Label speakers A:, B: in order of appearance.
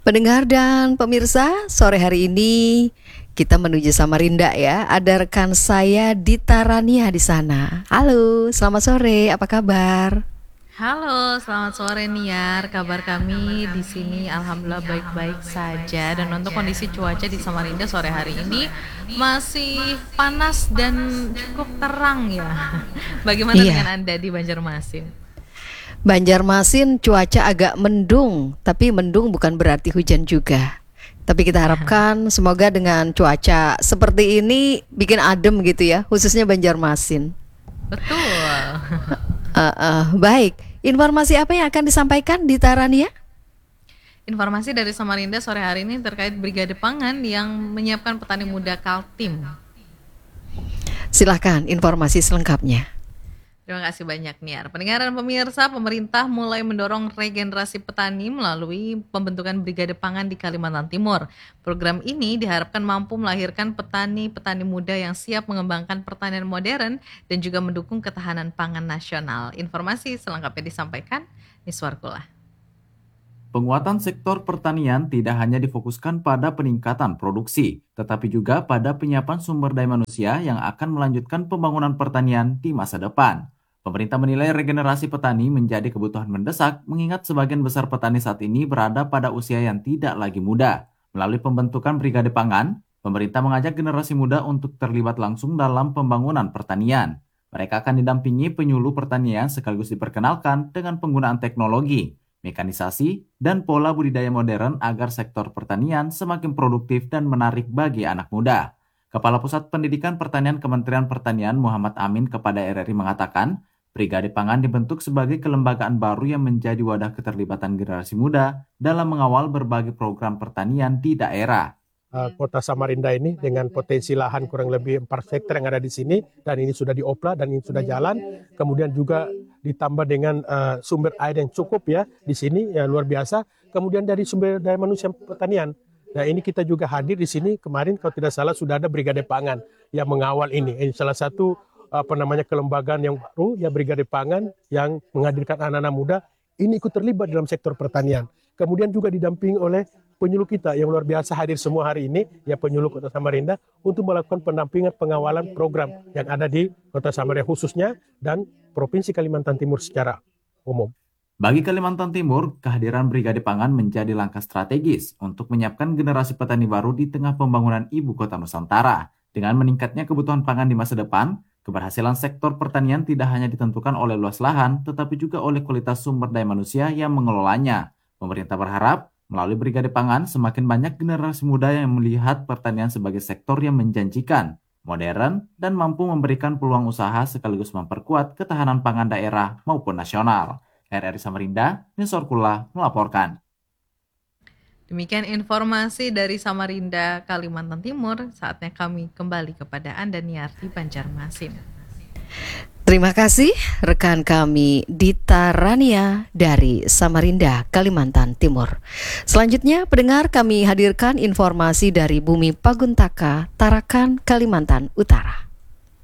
A: Pendengar dan pemirsa, sore hari ini kita menuju Samarinda ya. Ada rekan saya Dita Rania di sana. Halo, selamat sore. Apa kabar?
B: Halo, selamat sore Niar. Kabar kami di sini alhamdulillah baik-baik saja. Dan untuk kondisi cuaca di Samarinda sore hari ini masih panas dan cukup terang ya. Bagaimana dengan
A: Iya,
B: Anda di Banjarmasin?
A: Banjarmasin cuaca agak mendung, tapi mendung bukan berarti hujan juga. Tapi kita harapkan semoga dengan cuaca seperti ini bikin adem gitu ya, khususnya Banjarmasin.
B: Betul.
A: Baik, informasi apa yang akan disampaikan di Tarania?
B: Informasi dari Samarinda sore hari ini terkait Brigade Pangan yang menyiapkan petani muda Kaltim.
A: Silahkan informasi selengkapnya.
B: Terima kasih banyak Niar. Pendengar dan pemirsa, pemerintah mulai mendorong regenerasi petani melalui pembentukan Brigade Pangan di Kalimantan Timur. Program ini diharapkan mampu melahirkan petani-petani muda yang siap mengembangkan pertanian modern dan juga mendukung ketahanan pangan nasional. Informasi selengkapnya disampaikan Niswar Kula.
C: Penguatan sektor pertanian tidak hanya difokuskan pada peningkatan produksi, tetapi juga pada penyiapan sumber daya manusia yang akan melanjutkan pembangunan pertanian di masa depan. Pemerintah menilai regenerasi petani menjadi kebutuhan mendesak mengingat sebagian besar petani saat ini berada pada usia yang tidak lagi muda. Melalui pembentukan Brigade Pangan, pemerintah mengajak generasi muda untuk terlibat langsung dalam pembangunan pertanian. Mereka akan didampingi penyuluh pertanian sekaligus diperkenalkan dengan penggunaan teknologi, mekanisasi, dan pola budidaya modern agar sektor pertanian semakin produktif dan menarik bagi anak muda. Kepala Pusat Pendidikan Pertanian Kementerian Pertanian Muhammad Amin kepada RRI mengatakan, Brigade Pangan dibentuk sebagai kelembagaan baru yang menjadi wadah keterlibatan generasi muda dalam mengawal berbagai program pertanian di daerah.
D: Kota Samarinda ini dengan potensi lahan kurang lebih 4 hektar yang ada di sini dan ini sudah diopla dan ini sudah jalan. Kemudian juga ditambah dengan sumber air yang cukup ya di sini ya luar biasa. Kemudian dari sumber daya manusia pertanian. Nah ini kita juga hadir di sini kemarin kalau tidak salah sudah ada Brigade Pangan yang mengawal ini. Ini salah satu kelembagaan yang baru ya Brigade Pangan yang menghadirkan anak-anak muda ini ikut terlibat dalam sektor pertanian. Kemudian juga didampingi oleh penyuluh kita yang luar biasa hadir semua hari ini ya penyuluh Kota Samarinda untuk melakukan pendampingan pengawalan program yang ada di Kota Samarinda khususnya dan Provinsi Kalimantan Timur secara umum.
C: Bagi Kalimantan Timur, kehadiran Brigade Pangan menjadi langkah strategis untuk menyiapkan generasi petani baru di tengah pembangunan Ibu Kota Nusantara. Dengan meningkatnya kebutuhan pangan di masa depan, keberhasilan sektor pertanian tidak hanya ditentukan oleh luas lahan, tetapi juga oleh kualitas sumber daya manusia yang mengelolanya. Pemerintah berharap, melalui Brigade Pangan, semakin banyak generasi muda yang melihat pertanian sebagai sektor yang menjanjikan, modern, dan mampu memberikan peluang usaha sekaligus memperkuat ketahanan pangan daerah maupun nasional. RRI Samarinda, Nisor Kula melaporkan.
B: Demikian informasi dari Samarinda, Kalimantan Timur. Saatnya kami kembali kepada Anda Niar di Banjarmasin.
A: Terima kasih rekan kami Dita Rania dari Samarinda, Kalimantan Timur. Selanjutnya pendengar kami hadirkan informasi dari Bumi Paguntaka, Tarakan, Kalimantan Utara.